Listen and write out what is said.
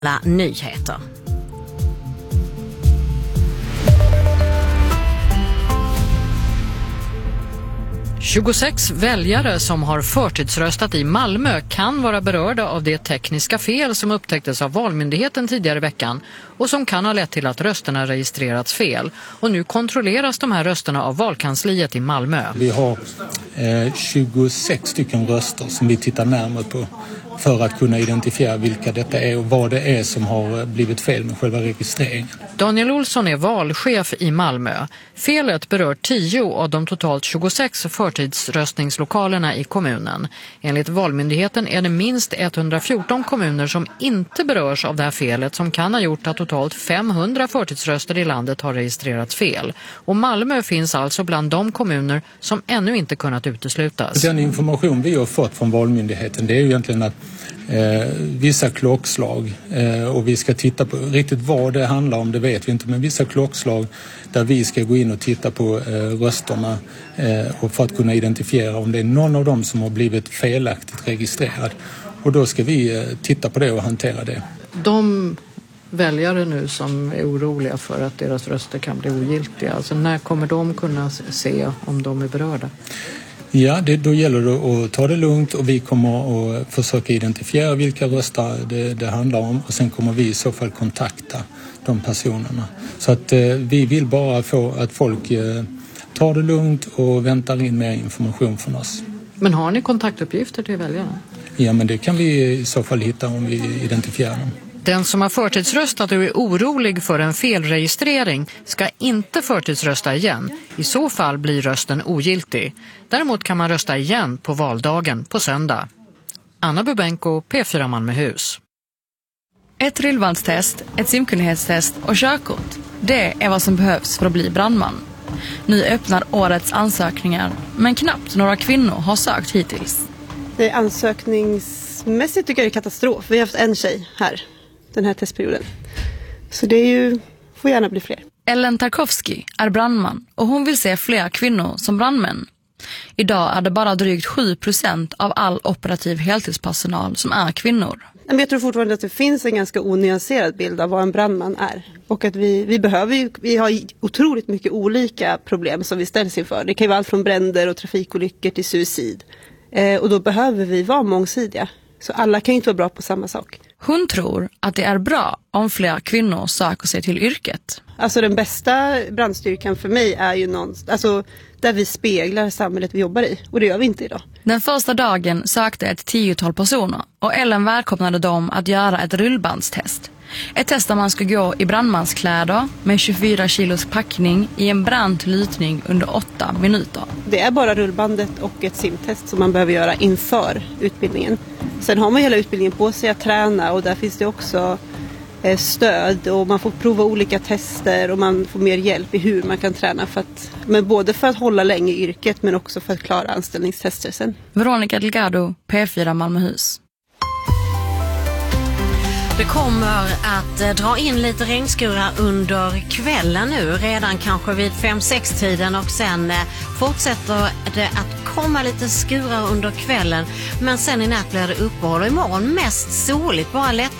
nyheter. –26 väljare som har förtidsröstat i Malmö kan vara berörda av det tekniska fel som upptäcktes av Valmyndigheten tidigare i veckan och som kan ha lett till att rösterna registrerats fel. Och nu kontrolleras de här rösterna av valkansliet i Malmö. Vi har 26 stycken röster som vi tittar närmare på för att kunna identifiera vilka detta är och vad det är som har blivit fel med själva registreringen. Daniel Olsson är valchef i Malmö. Felet berör 10 av de totalt 26 förtidsröstningslokalerna i kommunen. Enligt Valmyndigheten är det minst 114 kommuner som inte berörs av det här felet som kan ha gjort att totalt 500 förtidsröster i landet har registrerats fel. Och Malmö finns alltså bland de kommuner som ännu inte kunnat uteslutas. Den information vi har fått från Valmyndigheten det är ju egentligen att vissa klockslag och vi ska titta på riktigt vad det handlar om, det vet vi inte, men vissa klockslag där vi ska gå in och titta på rösterna och för att kunna identifiera om det är någon av dem som har blivit felaktigt registrerad. Och då ska vi titta på det och hantera det. De väljare nu som är oroliga för att deras röster kan bli ogiltiga, alltså när kommer de kunna se om de är berörda? Ja, då gäller det att ta det lugnt och vi kommer att försöka identifiera vilka röster det handlar om och sen kommer vi i så fall kontakta de personerna. Så att vi vill bara få att folk tar det lugnt och väntar in mer information från oss. Men har ni kontaktuppgifter till väljarna? Ja, men det kan vi i så fall hitta om vi identifierar dem. Den som har förtidsröstat och är orolig för en felregistrering ska inte förtidsrösta igen. I så fall blir rösten ogiltig. Däremot kan man rösta igen på valdagen på söndag. Anna Bubenko, P4 Malmöhus. Ett rullbandstest, ett simkunnighetstest och körkort. Det är vad som behövs för att bli brandman. Nu öppnar årets ansökningar, men knappt några kvinnor har sökt hittills. Det är ansökningsmässigt tycker jag det är katastrof. Vi har haft en tjej här den här testperioden. Så det är ju, får gärna bli fler. Ellen Tarkovsky är brandman och hon vill se fler kvinnor som brandmän. Idag är det bara drygt 7% av all operativ heltidspersonal som är kvinnor. Men jag tror fortfarande att det finns en ganska onyanserad bild av vad en brandman är. Och att vi har otroligt mycket olika problem som vi ställs inför. Det kan ju vara allt från bränder och trafikolyckor till suicid. Och då behöver vi vara mångsidiga. Så alla kan ju inte vara bra på samma sak. Hon tror att det är bra om fler kvinnor söker sig till yrket. Alltså den bästa brandstyrkan för mig är ju där vi speglar samhället vi jobbar i. Och det gör vi inte idag. Den första dagen sökte ett 10-tal personer och Ellen välkomnade dem att göra ett rullbandstest. Ett test där man ska gå i brandmanskläder med 24 kilos packning i en brant lutning under 8 minuter. Det är bara rullbandet och ett simtest som man behöver göra inför utbildningen. Sen har man hela utbildningen på sig att träna och där finns det också stöd och man får prova olika tester och man får mer hjälp i hur man kan träna men både för att hålla länge i yrket men också för att klara anställningstester sen. Veronica Delgado, P4 Malmöhus. Det kommer att dra in lite regnskurar under kvällen nu, redan kanske vid 5-6 tiden och sen fortsätter det att komma lite skurar under kvällen. Men sen i natt blir det uppehåll och imorgon mest soligt, bara lätt